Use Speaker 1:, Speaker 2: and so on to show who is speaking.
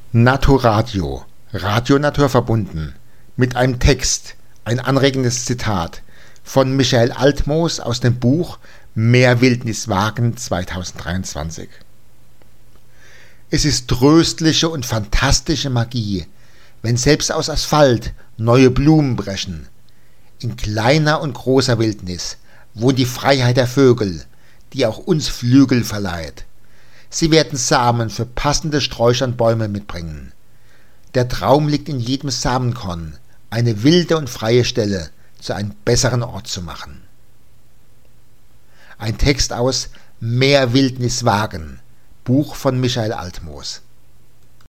Speaker 1: Naturadio, Radio naturverbunden, mit einem Text, ein anregendes Zitat von Michael Altmoos aus dem Buch Mehr Wildnis wagen 2023. Es ist tröstliche und fantastische Magie, wenn selbst aus Asphalt neue Blumen brechen. In kleiner und großer Wildnis wohnt die Freiheit der Vögel, die auch uns Flügel verleiht. Sie werden Samen für passende Sträucher und Bäume mitbringen. Der Traum liegt in jedem Samenkorn, eine wilde und freie Stelle zu einem besseren Ort zu machen. Ein Text aus Mehr Wildnis wagen, Buch von Michael Altmoos.